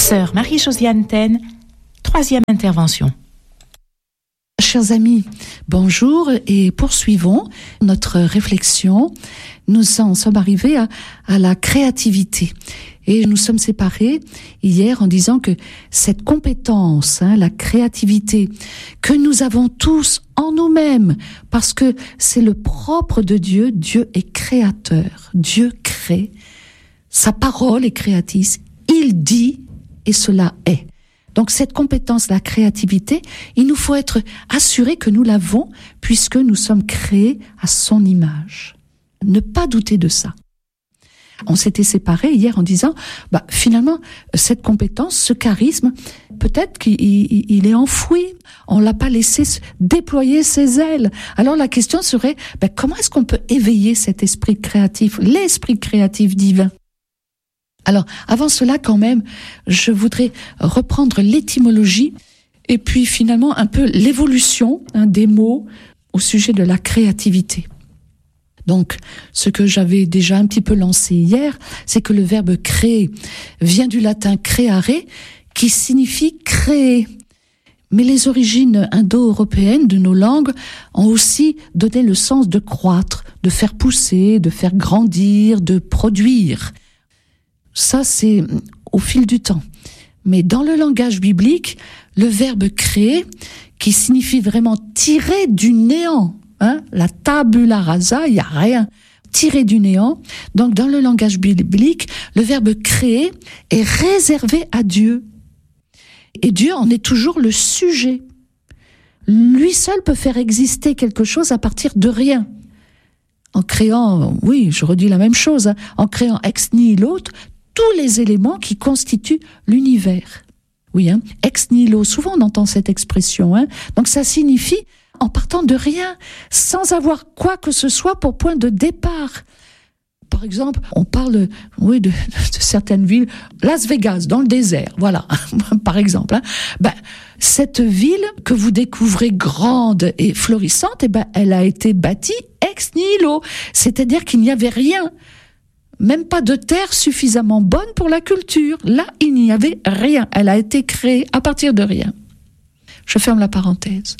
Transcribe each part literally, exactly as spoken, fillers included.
Sœur Marie-Josiane Ten, troisième intervention. Chers amis, bonjour et poursuivons notre réflexion. Nous en sommes arrivés à, à la créativité et nous sommes séparés hier en disant que cette compétence, hein, la créativité que nous avons tous en nous-mêmes, parce que c'est le propre de Dieu, Dieu est créateur, Dieu crée, sa parole est créatrice, il dit et cela est. Donc cette compétence, la créativité, il nous faut être assurés que nous l'avons puisque nous sommes créés à son image. Ne pas douter de ça. On s'était séparés hier en disant, bah finalement cette compétence, ce charisme, peut-être qu'il il est enfoui. On l'a pas laissé déployer ses ailes. Alors la question serait, bah, comment est-ce qu'on peut éveiller cet esprit créatif, l'esprit créatif divin? Alors, avant cela, quand même, je voudrais reprendre l'étymologie et puis finalement un peu l'évolution hein, des mots au sujet de la créativité. Donc, ce que j'avais déjà un petit peu lancé hier, c'est que le verbe créer vient du latin creare, qui signifie créer. Mais les origines indo-européennes de nos langues ont aussi donné le sens de croître, de faire pousser, de faire grandir, de produire. Ça, c'est au fil du temps. Mais dans le langage biblique, le verbe créer, qui signifie vraiment tirer du néant, hein, la tabula rasa, il n'y a rien, tirer du néant. Donc, dans le langage biblique, le verbe créer est réservé à Dieu. Et Dieu en est toujours le sujet. Lui seul peut faire exister quelque chose à partir de rien. En créant, oui, je redis la même chose, hein, en créant ex nihilo, tous les éléments qui constituent l'univers. Oui, hein, ex nihilo, souvent on entend cette expression. Hein, donc ça signifie en partant de rien, sans avoir quoi que ce soit pour point de départ. Par exemple, on parle oui, de, de certaines villes, Las Vegas, dans le désert, voilà, par exemple. Hein, ben, cette ville que vous découvrez grande et florissante, eh ben, elle a été bâtie ex nihilo, c'est-à-dire qu'il n'y avait rien. Même pas de terre suffisamment bonne pour la culture. Là, il n'y avait rien. Elle a été créée à partir de rien. Je ferme la parenthèse.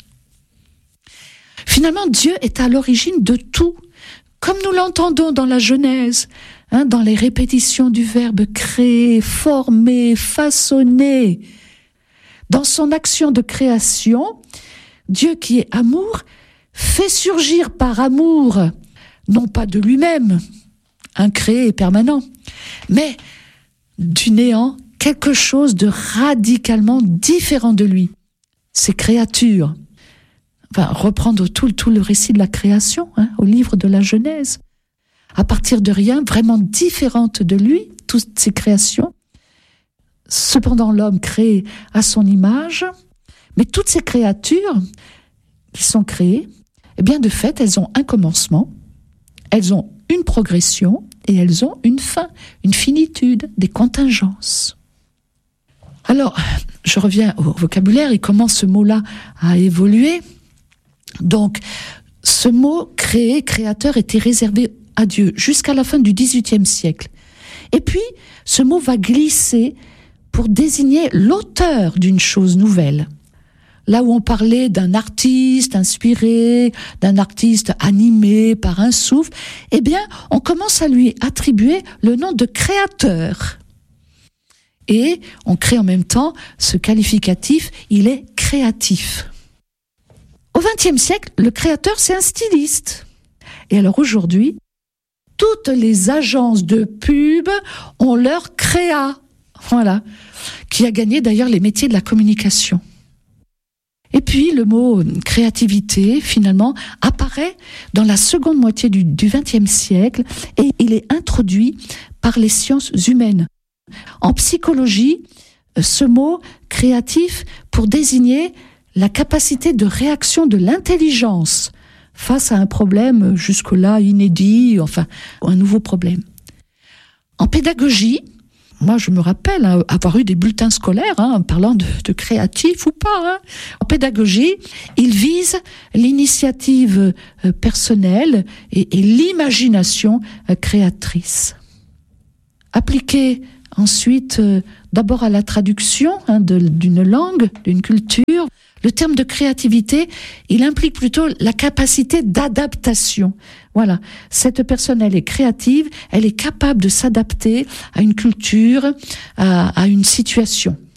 Finalement, Dieu est à l'origine de tout, comme nous l'entendons dans la Genèse, hein, dans les répétitions du verbe créer, former, façonner. Dans son action de création, Dieu qui est amour, fait surgir par amour, non pas de lui-même, incréé et permanent, mais du néant, quelque chose de radicalement différent de lui. Ces créatures, enfin, reprendre tout, tout le récit de la création, hein, au livre de la Genèse, à partir de rien, vraiment différente de lui, toutes ces créations. Cependant, l'homme créé à son image, mais toutes ces créatures qui sont créées, eh bien, de fait, elles ont un commencement, elles ont une progression et elles ont une fin, une finitude, des contingences. Alors, je reviens au vocabulaire et comment ce mot-là a évolué. Donc, ce mot créé, créateur, était réservé à Dieu jusqu'à la fin du dix-huitième siècle. Et puis, ce mot va glisser pour désigner l'auteur d'une chose nouvelle. Là où on parlait d'un artiste inspiré, d'un artiste animé par un souffle, eh bien, on commence à lui attribuer le nom de créateur. Et on crée en même temps ce qualificatif, il est créatif. Au vingtième siècle, le créateur, c'est un styliste. Et alors aujourd'hui, toutes les agences de pub ont leur créa, voilà, qui a gagné d'ailleurs les métiers de la communication. Et puis, le mot créativité, finalement, apparaît dans la seconde moitié du, du vingtième siècle et il est introduit par les sciences humaines. En psychologie, ce mot créatif pour désigner la capacité de réaction de l'intelligence face à un problème jusque-là inédit, enfin, un nouveau problème. En pédagogie, moi, je me rappelle hein, avoir eu des bulletins scolaires, hein, parlant de, de créatif ou pas. Hein. En pédagogie, ils visent l'initiative euh, personnelle et, et l'imagination euh, créatrice. Appliquée Ensuite, euh, d'abord à la traduction hein, de, d'une langue, d'une culture. Le terme de créativité, il implique plutôt la capacité d'adaptation. Voilà, cette personne, elle est créative, elle est capable de s'adapter à une culture, à, à une situation.